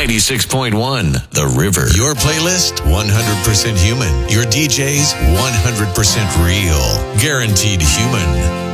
96.1 The River. Your playlist, 100% human. Your DJs, 100% real. Guaranteed human.